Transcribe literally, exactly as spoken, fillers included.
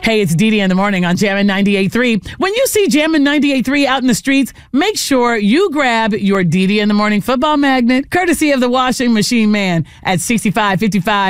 Hey, it's Dee Dee in the morning on Jammin' ninety-eight point three. When you see Jammin' ninety-eight point three out in the streets, make sure you grab your Dee Dee in the morning football magnet, courtesy of the washing machine man at sixty-five fifty-five